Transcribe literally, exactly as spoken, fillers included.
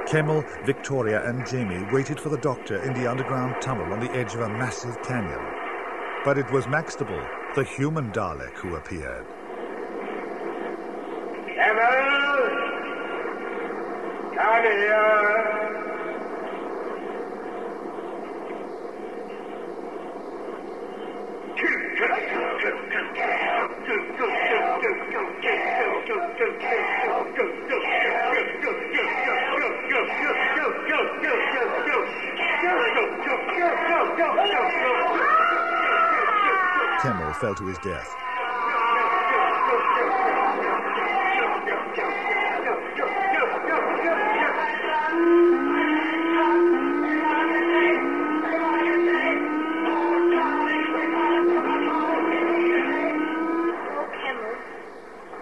Kemmel, Victoria and Jamie waited for the doctor in the underground tunnel on the edge of a massive canyon. But it was Maxtable, the human Dalek, who appeared. Kemmel! Come here! Kemmel fell to his death.